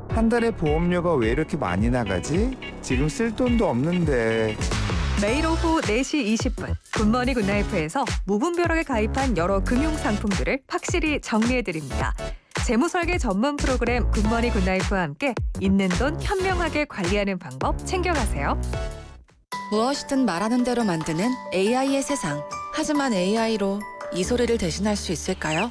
한 달에 보험료가 왜 이렇게 많이 나가지? 지금 쓸 돈도 없는데. 매일 오후 4시 20분 굿모닝 굿나이프에서 무분별하게 가입한 여러 금융 상품들을 확실히 정리해드립니다. 재무설계 전문 프로그램 굿모닝 굿나이프와 함께 있는 돈 현명하게 관리하는 방법 챙겨가세요. 무엇이든 말하는 대로 만드는 AI의 세상. 하지만 AI로 이 소리를 대신할 수 있을까요?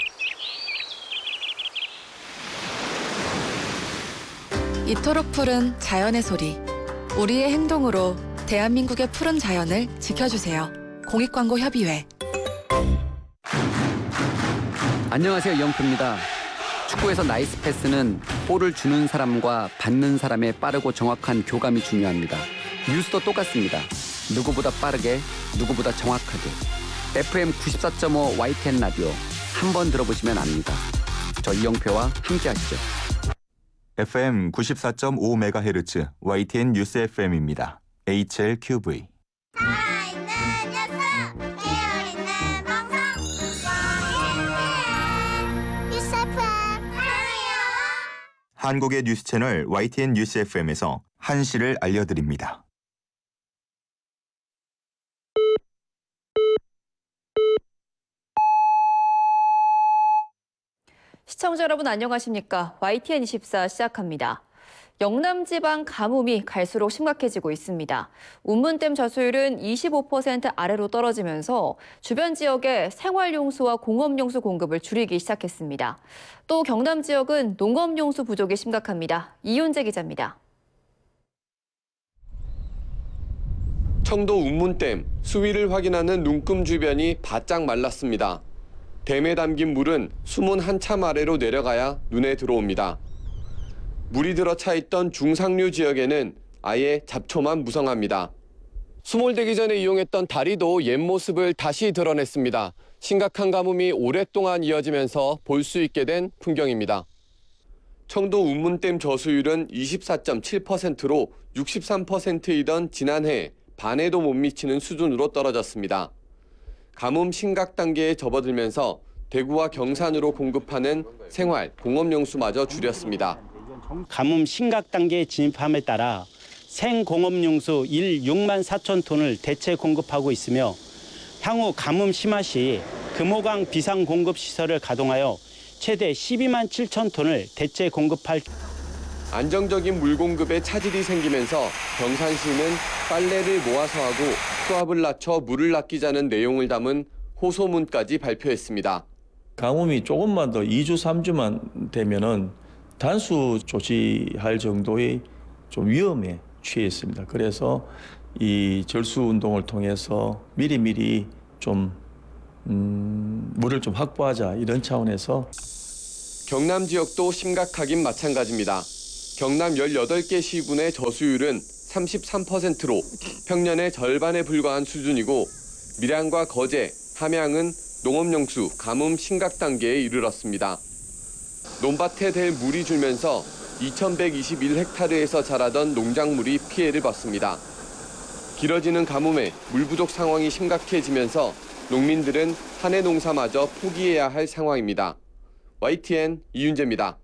이토록 푸른 자연의 소리. 우리의 행동으로 대한민국의 푸른 자연을 지켜주세요. 공익광고협의회. 안녕하세요. 이영표입니다. 축구에서 나이스 패스는 볼을 주는 사람과 받는 사람의 빠르고 정확한 교감이 중요합니다. 뉴스도 똑같습니다. 누구보다 빠르게, 누구보다 정확하게. FM 94.5 YTN 라디오 한번 들어보시면 압니다. 저 이영표와 함께 하시죠. FM 94.5MHz YTN 뉴스 FM입니다. HLQV. 살아있는 뉴스, 깨어있는 방송, YTN 뉴스 FM 사랑해요. 한국의 뉴스 채널 YTN 뉴스 FM에서 한시를 알려드립니다. 시청자 여러분 안녕하십니까? YTN24 시작합니다. 영남지방 가뭄이 갈수록 심각해지고 있습니다. 운문댐 저수율은 25% 아래로 떨어지면서 주변 지역의 생활용수와 공업용수 공급을 줄이기 시작했습니다. 또 경남 지역은 농업용수 부족이 심각합니다. 이윤재 기자입니다. 청도 운문댐 수위를 확인하는 눈금 주변이 바짝 말랐습니다. 댐에 담긴 물은 수문 한참 아래로 내려가야 눈에 들어옵니다. 물이 들어 차 있던 중상류 지역에는 아예 잡초만 무성합니다. 수몰되기 전에 이용했던 다리도 옛 모습을 다시 드러냈습니다. 심각한 가뭄이 오랫동안 이어지면서 볼 수 있게 된 풍경입니다. 청도 운문댐 저수율은 24.7%로 63%이던 지난해 반에도 못 미치는 수준으로 떨어졌습니다. 가뭄 심각 단계에 접어들면서 대구와 경산으로 공급하는 생활, 공업용수마저 줄였습니다. 가뭄 심각 단계에 진입함에 따라 생공업용수 6만 4천 톤을 대체 공급하고 있으며 향후 가뭄 심화 시 금호강 비상공급시설을 가동하여 최대 12만 7천 톤을 대체 공급할. 안정적인 물 공급에 차질이 생기면서 경산시는 빨래를 모아서 하고 수압을 낮춰 물을 아끼자는 내용을 담은 호소문까지 발표했습니다. 가뭄이 조금만 더 2주, 3주만 되면은 단수 조치할 정도의 좀 위험에 취했습니다. 그래서 이 절수 운동을 통해서 미리미리 좀 물을 좀 확보하자 이런 차원에서. 경남 지역도 심각하긴 마찬가지입니다. 경남 18개 시군의 저수율은 33%로 평년의 절반에 불과한 수준이고 밀양과 거제, 함양은 농업용수 가뭄 심각 단계에 이르렀습니다. 논밭에 댈 물이 줄면서 2121헥타르에서 자라던 농작물이 피해를 봤습니다. 길어지는 가뭄에 물 부족 상황이 심각해지면서 농민들은 한 해 농사마저 포기해야 할 상황입니다. YTN 이윤재입니다.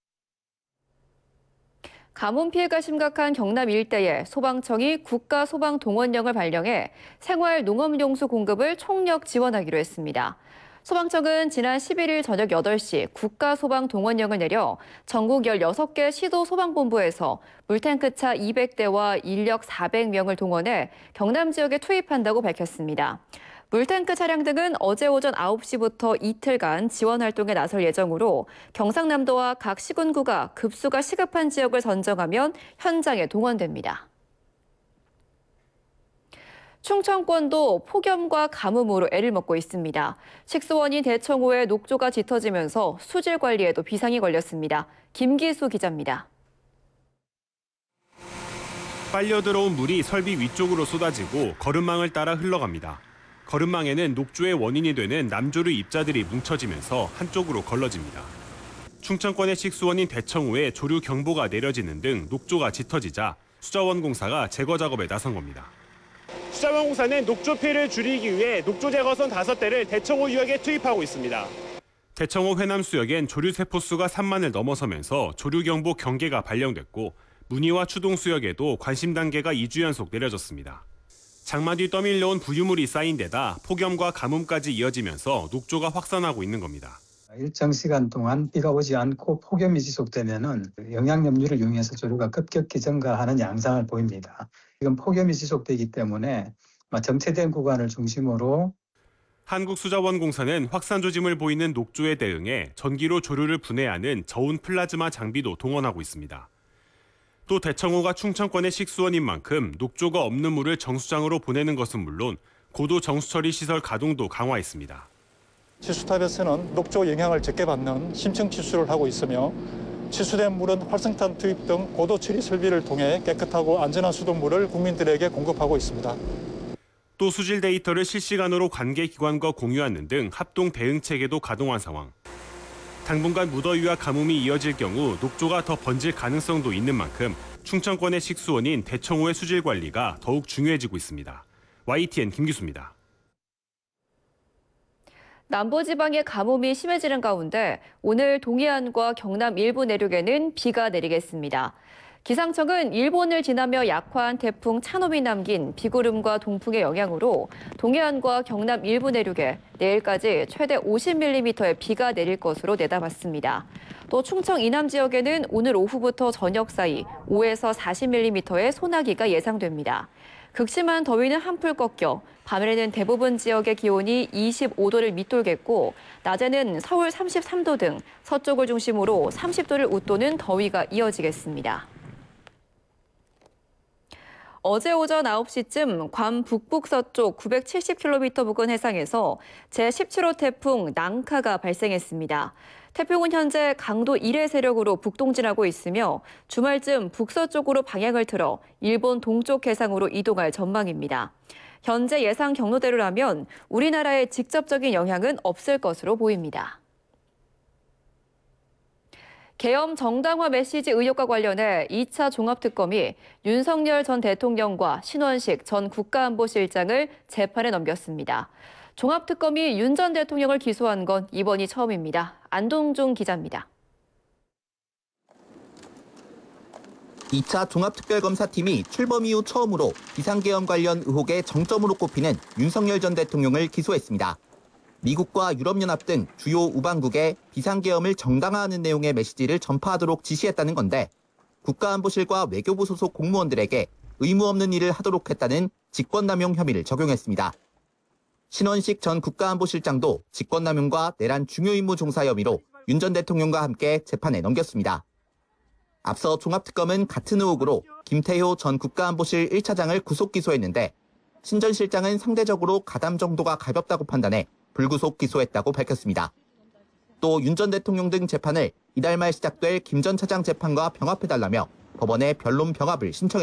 가뭄 피해가 심각한 경남 일대에 소방청이 국가소방동원령을 발령해 생활 농업용수 공급을 총력 지원하기로 했습니다. 소방청은 지난 11일 저녁 8시 국가소방동원령을 내려 전국 16개 시도 소방본부에서 물탱크차 200대와 인력 400명을 동원해 경남 지역에 투입한다고 밝혔습니다. 물탱크 차량 등은 어제 오전 9시부터 이틀간 지원 활동에 나설 예정으로 경상남도와 각 시군구가 급수가 시급한 지역을 선정하면 현장에 동원됩니다. 충청권도 폭염과 가뭄으로 애를 먹고 있습니다. 식수원인 대청호에 녹조가 짙어지면서 수질 관리에도 비상이 걸렸습니다. 김기수 기자입니다. 빨려 들어온 물이 설비 위쪽으로 쏟아지고 거름망을 따라 흘러갑니다. 거름망에는 녹조의 원인이 되는 남조류 입자들이 뭉쳐지면서 한쪽으로 걸러집니다. 충청권의 식수원인 대청호에 조류 경보가 내려지는 등 녹조가 짙어지자 수자원공사가 제거 작업에 나선 겁니다. 수자원공사는 녹조 피해를 줄이기 위해 녹조 제거선 5대를 대청호 유역에 투입하고 있습니다. 대청호 회남수역엔 조류세포수가 3만을 넘어서면서 조류경보 경계가 발령됐고 문의와 추동수역에도 관심 단계가 2주 연속 내려졌습니다. 장마 뒤 떠밀려온 부유물이 쌓인 데다 폭염과 가뭄까지 이어지면서 녹조가 확산하고 있는 겁니다. 일정 시간 동안 비가 오지 않고 폭염이 지속되면은 영양염류를 이용해서 조류가 급격히 증가하는 양상을 보입니다. 지금 폭염이 지속되기 때문에 정체된 구간을 중심으로 한국수자원공사는 확산 조짐을 보이는 녹조에 대응해 전기로 조류를 분해하는 저온 플라즈마 장비도 동원하고 있습니다. 또 대청호가 충청권의 식수원인 만큼 녹조가 없는 물을 정수장으로 보내는 것은 물론 고도 정수처리 시설 가동도 강화했습니다. 치수탑에서는 녹조 영향을 적게 받는 심층 치수를 하고 있으며 치수된 물은 활성탄 투입 등 고도 처리 설비를 통해 깨끗하고 안전한 수돗물을 국민들에게 공급하고 있습니다. 또 수질 데이터를 실시간으로 관계기관과 공유하는 등 합동 대응 체계도 가동한 상황. 당분간 무더위와 가뭄이 이어질 경우 녹조가 더 번질 가능성도 있는 만큼 충청권의 식수원인 대청호의 수질 관리가 더욱 중요해지고 있습니다. YTN 김기수입니다. 남부지방의 가뭄이 심해지는 가운데 오늘 동해안과 경남 일부 내륙에는 비가 내리겠습니다. 기상청은 일본을 지나며 약화한 태풍 차놈이 남긴 비구름과 동풍의 영향으로 동해안과 경남 일부 내륙에 내일까지 최대 50mm의 비가 내릴 것으로 내다봤습니다. 또 충청 이남 지역에는 오늘 오후부터 저녁 사이 5에서 40mm의 소나기가 예상됩니다. 극심한 더위는 한풀 꺾여 밤에는 대부분 지역의 기온이 25도를 밑돌겠고 낮에는 서울 33도 등 서쪽을 중심으로 30도를 웃도는 더위가 이어지겠습니다. 어제 오전 9시쯤 괌 북북서쪽 970km 부근 해상에서 제17호 태풍 낭카가 발생했습니다. 태풍은 현재 강도 1의 세력으로 북동진하고 있으며 주말쯤 북서쪽으로 방향을 틀어 일본 동쪽 해상으로 이동할 전망입니다. 현재 예상 경로대로라면 우리나라에 직접적인 영향은 없을 것으로 보입니다. 계엄 정당화 메시지 의혹과 관련해 2차 종합특검이 윤석열 전 대통령과 신원식 전 국가안보실장을 재판에 넘겼습니다. 종합특검이 윤 전 대통령을 기소한 건 이번이 처음입니다. 안동중 기자입니다. 2차 종합특별검사팀이 출범 이후 처음으로 비상계엄 관련 의혹의 정점으로 꼽히는 윤석열 전 대통령을 기소했습니다. 미국과 유럽연합 등 주요 우방국에 비상계엄을 정당화하는 내용의 메시지를 전파하도록 지시했다는 건데 국가안보실과 외교부 소속 공무원들에게 의무 없는 일을 하도록 했다는 직권남용 혐의를 적용했습니다. 신원식 전 국가안보실장도 직권남용과 내란 중요임무 종사 혐의로 윤 전 대통령과 함께 재판에 넘겼습니다. 앞서 종합특검은 같은 의혹으로 김태효 전 국가안보실 1차장을 구속 기소했는데 신 전 실장은 상대적으로 가담 정도가 가볍다고 판단해 불구속 기소했다고 밝혔습니다. 또 윤 전 대통령 등 재판을 이달 말 시작될 김 전 차장 재판과 병합해달라며 법원에 변론 병합을 신청했습니다.